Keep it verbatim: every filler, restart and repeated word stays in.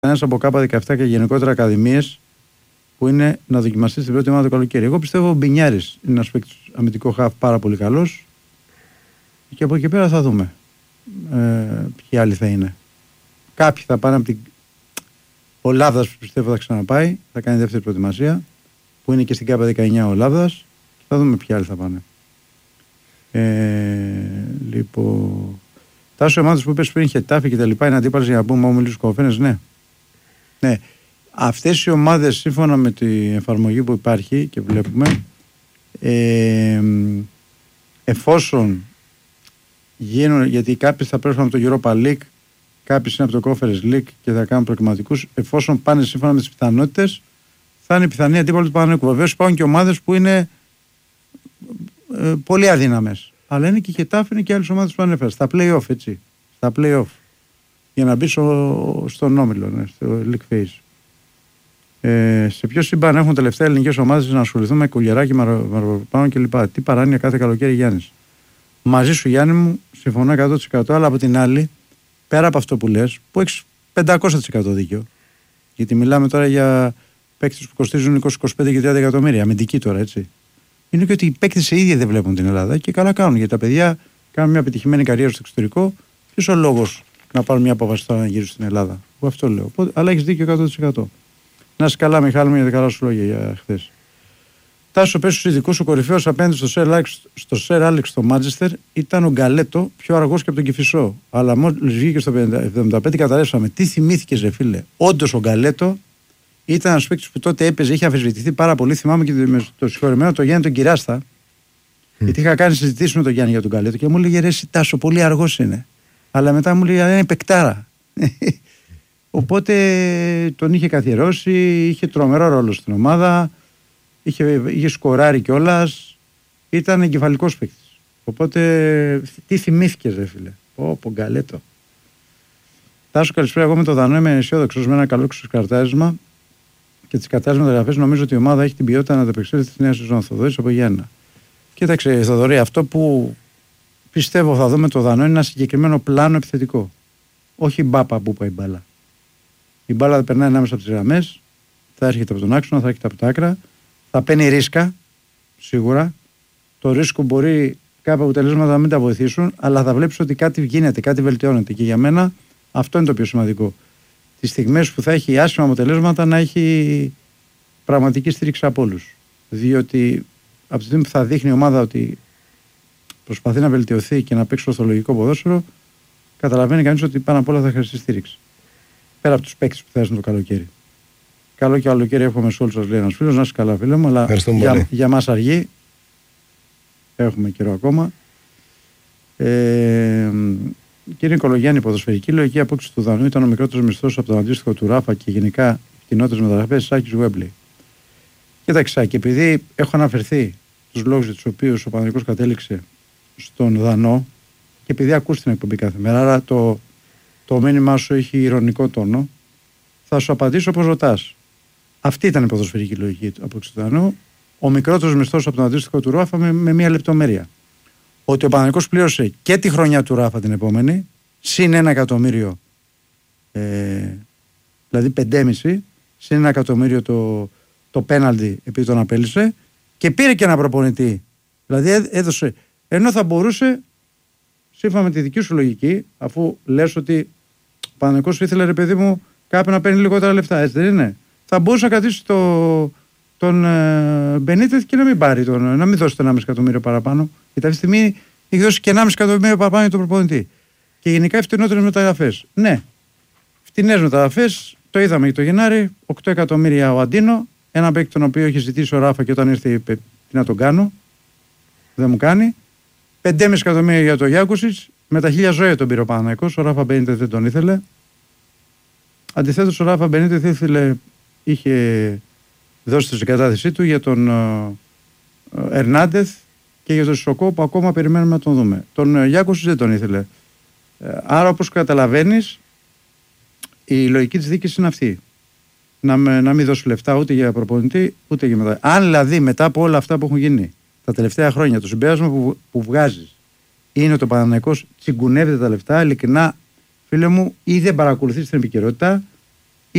ένας από ΚΑΠΑ δεκαεπτά και γενικότερα ακαδημίες που είναι να δοκιμαστεί στην πρώτη ομάδα το καλοκαίρι. Εγώ πιστεύω ο Μπινιάρης είναι ένας παίκτης αμυντικό χαφ πάρα πολύ καλός και από εκεί πέρα θα δούμε ε, ποιοι άλλοι θα είναι. Κάποιοι θα πάνε από την. Ο Λάβδας πιστεύω θα ξαναπάει, θα κάνει δεύτερη προετοιμασία που είναι και στην ΚΑΠΑ δεκαεννιά ο Λάβδας και θα δούμε ποιοι άλλοι θα πάνε. Ε, λοιπόν. Τάσο ομάδες που είπες πριν, Χετάφη και τα λοιπά, είναι αντίπαλες για να πούμε όμιλους κοφένες, ναι. Ναι. Αυτές οι ομάδες σύμφωνα με την εφαρμογή που υπάρχει και βλέπουμε, ε, εφόσον γίνουν, γιατί κάποιοι θα πρέπει από το Europa League, κάποιοι είναι από το Conference League και θα κάνουν προκριματικούς, εφόσον πάνε σύμφωνα με τις πιθανότητες, θα είναι πιθανή αντίπαλοι του Παναθηναϊκού. Βεβαίως υπάρχουν και ομάδες που είναι ε, πολύ αδύναμες. Αλλά είναι και η Χετάφη, είναι και άλλες ομάδες που ανέφερα. Στα play-off, έτσι. Στα play-off. Για να μπει στο, στον όμιλο, ναι, στο League Phase. Ε, σε ποιο σύμπαν έχουν τελευταία ελληνικές ομάδες να ασχοληθούν με κουλιαράκι, μαροπάνω κλπ. Τι παράνοια κάθε καλοκαίρι, Γιάννης. Μαζί σου, Γιάννη μου, συμφωνώ εκατό τοις εκατό, αλλά από την άλλη, πέρα από αυτό που λες, που έχεις πεντακόσια τοις εκατό δίκιο. Γιατί μιλάμε τώρα για παίκτες που κοστίζουν είκοσι με είκοσι πέντε και τριάντα εκατομμύρια. Αμυντικοί τώρα, έτσι. Είναι και ότι οι παίκτες οι ίδιοι δεν βλέπουν την Ελλάδα και καλά κάνουν. Γιατί τα παιδιά κάνουν μια επιτυχημένη καριέρα στο εξωτερικό. Ποιος ο λόγος να πάρουν μια απόφαση τώρα να γυρίσουν στην Ελλάδα? Εγώ αυτό λέω. Οπότε, αλλά έχεις δίκιο εκατό τοις εκατό. Να είσαι καλά, Μιχάλη μου, για τα καλά σου λόγια για χθες. Τάσο, πες στους ειδικούς, ο κορυφαίος απέναντι στο Σερ Άλεξ στο Μάντσεστερ ήταν ο Γκαλέτο, πιο αργός και από τον Κηφισό. Αλλά μόλις βγήκε στο εβδομήντα πέντε καταλέψαμε. Τι θυμήθηκες, ρε φίλε? Όντως ο Γκαλέτο ήταν ένας παίκτης που τότε έπαιζε, είχε αμφισβητηθεί πάρα πολύ. Θυμάμαι και το συγχωρεμένο το Γιάννη τον Κυράστα. Mm. Γιατί είχα κάνει συζητήσεις με τον Γιάννη για τον Γκαλέτο και μου έλεγε ρε εσύ Τάσο, πολύ αργός είναι. Αλλά μετά μου λέει είναι παικτάρα. Οπότε τον είχε καθιερώσει, είχε τρομερό ρόλο στην ομάδα, είχε, είχε σκοράρει κιόλας, ήταν εγκεφαλικός παίκτης. Οπότε τι θυμήθηκες, ρε φίλε? Πω, πω, Γκαλέτο. Τάσο, καλησπέρα. Εγώ με το Δανό είμαι αισιόδοξος με ένα καλό ξεσκαρτάρισμα και τις κατάλληλες μεταγραφές. Νομίζω ότι η ομάδα έχει την ποιότητα να ανταπεξέλθει στη νέα σεζόν. Θοδωρής από Γιάννα. Κοίταξε, Θοδωρή, αυτό που πιστεύω θα δούμε το Δανό είναι ένα συγκεκριμένο πλάνο επιθετικό. Όχι μπάπα που πάει η μπάλα. Η μπάλα θα περνάει ανάμεσα από τις γραμμές, θα έρχεται από τον άξονα, θα έρχεται από τα άκρα, θα παίρνει ρίσκα, σίγουρα. Το ρίσκο μπορεί κάποια αποτελέσματα να μην τα βοηθήσουν, αλλά θα βλέπεις ότι κάτι γίνεται, κάτι βελτιώνεται. Και για μένα αυτό είναι το πιο σημαντικό. Τις στιγμές που θα έχει άσχημα αποτελέσματα να έχει πραγματική στήριξη από όλους. Διότι από τη στιγμή που θα δείχνει η ομάδα ότι προσπαθεί να βελτιωθεί και να παίξει ορθολογικό ποδόσφαιρο, καταλαβαίνει κανείς ότι πάνω απ' όλα θα χρειαστεί στήριξη. Πέρα από τους παίκτες που θα έρθουν το καλοκαίρι. Καλό και καλοκαίρι εύχομαι σε όλους σας, λέει ένας φίλος. Να είσαι καλά, φίλε μου. Αλλά για, για μας αργεί. Έχουμε καιρό ακόμα. Ε, κύριε Νικολογιάννη, ποδοσφαιρική λογική απόκτηση του Δανού ήταν ο μικρότερος μισθός από τον αντίστοιχο του Ράφα και γενικά φτηνότερες μεταγραφές Σάκης Γουέμπλεϊ. Κοίταξα, και επειδή έχω αναφερθεί στους λόγους για τους οποίους ο Παναθηναϊκός κατέληξε στον Δανό και επειδή ακούς την εκπομπή κάθε μέρα, άρα το, το μήνυμά σου έχει ηρωνικό τόνο, θα σου απαντήσω όπως ρωτάς. Αυτή ήταν η ποδοσφαιρική λογική του απόκτηση του Δανού. Ο μικρότερος μισθός από τον αντίστοιχο του Ράφα με, με μία λεπτομέρεια. Ότι ο Παναθηναϊκός πλήρωσε και τη χρονιά του Ράφα την επόμενη, συν ένα εκατομμύριο, ε, δηλαδή πεντέμισι, συν ένα εκατομμύριο το, το πέναλτι επειδή τον απέλυσε, και πήρε και ένα προπονητή. Δηλαδή έδωσε, ενώ θα μπορούσε, σύμφωνα με τη δική σου λογική, αφού λες ότι ο Παναθηναϊκός ήθελε, ρε παιδί μου, κάποιον να παίρνει λιγότερα λεφτά, έτσι δεν είναι? Θα μπορούσε να κρατήσει το, τον ε, Μπενίτεθ και να μην πάρει τον, να μην δώσει το ενάμιση εκατομμύριο παραπάνω. Γιατί αυτή τη στιγμή έχει δώσει και ενάμιση εκατομμύριο παραπάνω για τον προπονητή. Και γενικά οι φτηνότερες μεταγραφές. Ναι, φτηνές μεταγραφές, το είδαμε και το Γενάρη. οκτώ εκατομμύρια ο Αντίνο, ένα παίκτη τον οποίο έχει ζητήσει ο Ράφα και όταν ήρθε είπε τι να τον κάνω. Δεν μου κάνει. πεντέμισι εκατομμύρια για τον Γιάκουσιτς, με τα χίλια ζώια τον πήρε ο Παναθηναϊκός. Ο Ράφα Μπενίτεθ δεν τον ήθελε. Αντιθέτως, ο Ράφα Μπενίτεθ ήθελε, είχε δώσει τη συγκατάθεσή του για τον Ερνάντεθ και για τον Σοκό που ακόμα περιμένουμε να τον δούμε. Τον Γιάκουσιτς δεν τον ήθελε. Άρα, όπως καταλαβαίνεις, η λογική της δίκης είναι αυτή. Να, με, να μην δώσει λεφτά ούτε για προπονητή ούτε για μετά. Αν δηλαδή μετά από όλα αυτά που έχουν γίνει τα τελευταία χρόνια, το συμπέρασμα που, που βγάζεις είναι ότι ο Παναθηναϊκός τσιγκουνεύεται τα λεφτά, ειλικρινά, φίλε μου, ή δεν παρακολουθείς την επικαιρότητα